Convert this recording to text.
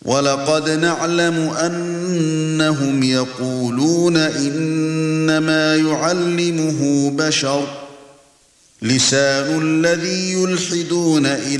وَلَقَدْ نَعْلَمُ أَنَّهُمْ يَقُولُونَ إِنَّمَا يُعَلِّمُهُ بَشَرٌ لِسَانُ الَّذِي يُلْحِدُونَ إِلَيْهِ